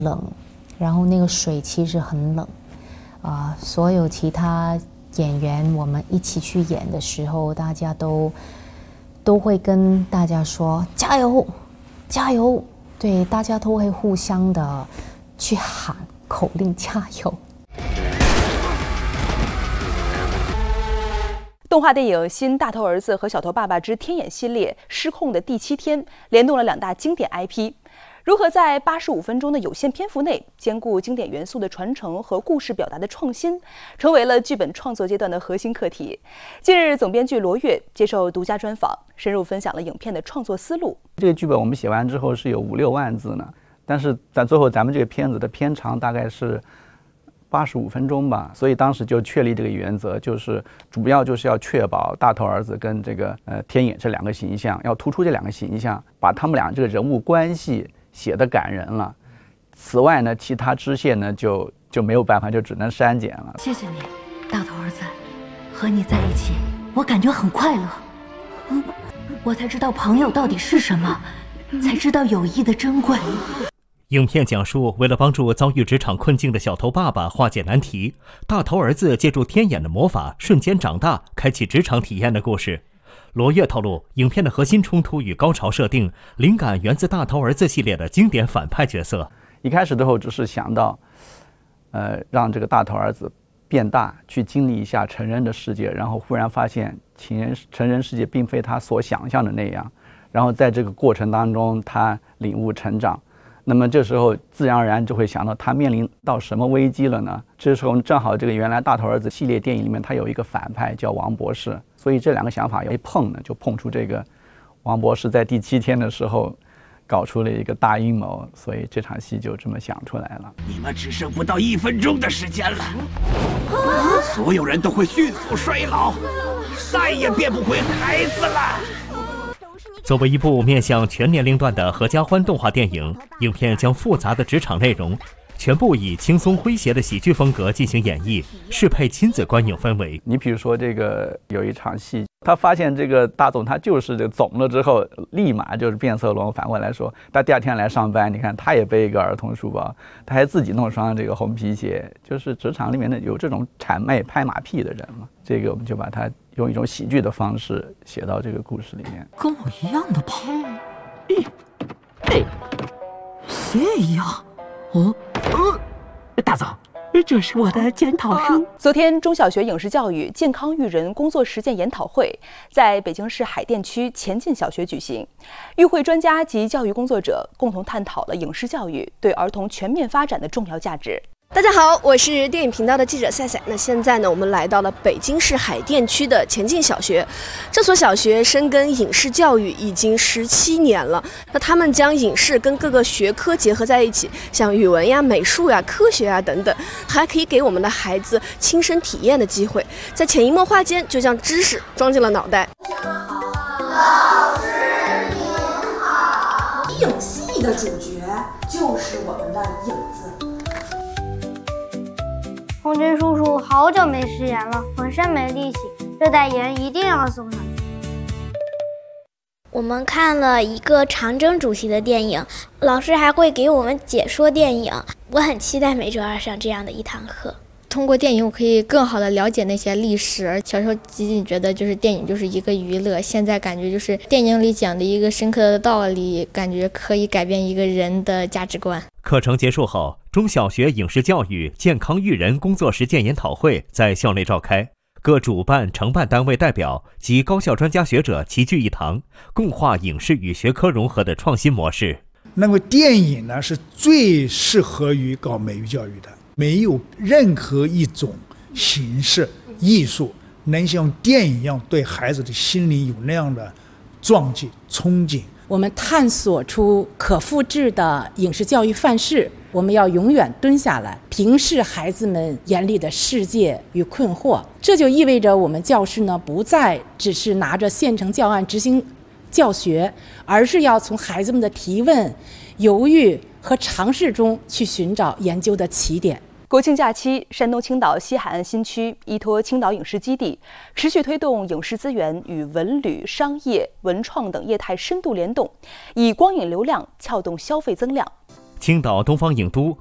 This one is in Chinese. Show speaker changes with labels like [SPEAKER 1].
[SPEAKER 1] 冷，然后那个水其实很冷，所有其他演员我们一起去演的时候，大家都会跟大家说加油，加油，对，大家都会互相的去喊口令加油。
[SPEAKER 2] 动画电影《新大头儿子和小头爸爸之天眼》系列失控的第7天，联动了2大经典 IP， 如何在85分钟的有限篇幅内兼顾经典元素的传承和故事表达的创新，成为了剧本创作阶段的核心课题。近日，总编剧罗越接受独家专访，深入分享了影片的创作思路。
[SPEAKER 3] 这个剧本我们写完之后是有5、6万字呢，但是在最后咱们这个片子的片长大概是85分钟吧，所以当时就确立这个原则，就是主要就是要确保大头儿子跟这个天眼这2个形象，要突出这2个形象，把他们俩这个人物关系写得感人了。此外呢，其他支线呢就没有办法，就只能删减了。
[SPEAKER 4] 谢谢你，大头儿子，和你在一起，我感觉很快乐。我才知道朋友到底是什么，才知道友谊的珍贵。
[SPEAKER 5] 影片讲述，为了帮助遭遇职场困境的小头爸爸化解难题，大头儿子借助天眼的魔法瞬间长大，开启职场体验的故事。罗越透露，影片的核心冲突与高潮设定灵感源自大头儿子系列的经典反派角色。
[SPEAKER 3] 一开始的时候只是想到让这个大头儿子变大，去经历一下成人的世界，然后忽然发现成人世界并非他所想象的那样，然后在这个过程当中他领悟成长。那么这时候自然而然就会想到他面临到什么危机了呢？这时候正好这个原来大头儿子系列电影里面他有一个反派叫王博士，所以这2个想法一碰呢，就碰出这个王博士在第7天的时候搞出了一个大阴谋，所以这场戏就这么想出来了。
[SPEAKER 6] 你们只剩不到1分钟的时间了，所有人都会迅速衰老，再也变不回孩子了。
[SPEAKER 5] 作为一部面向全年龄段的合家欢动画电影，影片将复杂的职场内容全部以轻松诙谐的喜剧风格进行演绎，适配亲子观影氛围。
[SPEAKER 3] 你比如说这个有一场戏，他发现这个大总他就是这肿了之后立马就是变色龙，反过来说他第2天来上班，你看他也背一个儿童书包，他还自己弄双这个红皮鞋，就是职场里面的有这种谄媚拍马屁的人嘛，这个我们就把它用一种喜剧的方式写到这个故事里面。
[SPEAKER 4] 跟我一样的吧？鞋也一样。
[SPEAKER 6] 大总，这是我的检讨书。
[SPEAKER 2] 昨天，中小学影视教育健康育人工作实践研讨会在北京市海淀区前进小学举行，与会专家及教育工作者共同探讨了影视教育对儿童全面发展的重要价值。
[SPEAKER 7] 大家好，我是电影频道的记者赛赛。那现在呢，我们来到了北京市海淀区的前进小学。这所小学深耕影视教育已经17年了。那他们将影视跟各个学科结合在一起，像语文呀、美术呀、科学呀等等，还可以给我们的孩子亲身体验的机会，在潜移默化间就将知识装进了脑袋。
[SPEAKER 8] 老师您好。影戏的主角就是我们的影子。
[SPEAKER 9] 红军叔叔好久没食言了，浑身没力气，这袋盐一定要送上去。
[SPEAKER 10] 我们看了一个长征主题的电影，老师还会给我们解说电影，我很期待每周2上这样的一堂课。
[SPEAKER 11] 通过电影，我可以更好的了解那些历史。小时候仅仅觉得就是电影就是一个娱乐，现在感觉就是电影里讲的一个深刻的道理，感觉可以改变一个人的价值观。
[SPEAKER 5] 课程结束后，中小学影视教育健康育人工作实践研讨会在校内召开，各主办承办单位代表及高校专家学者齐聚一堂，共话影视与学科融合的创新模式。
[SPEAKER 12] 那么电影呢，是最适合于搞美育教育的，没有任何一种形式艺术能像电影一样对孩子的心灵有那样的撞击憧憬。
[SPEAKER 13] 我们探索出可复制的影视教育范式，我们要永远蹲下来，平视孩子们眼里的世界与困惑。这就意味着我们教师呢，不再只是拿着现成教案执行教学，而是要从孩子们的提问、犹豫和尝试中去寻找研究的起点。
[SPEAKER 2] 国庆假期，山东青岛西海岸新区依托青岛影视基地，持续推动影视资源与文旅、商业、文创等业态深度联动，以光影流量撬动消费增量。
[SPEAKER 5] 青岛东方影都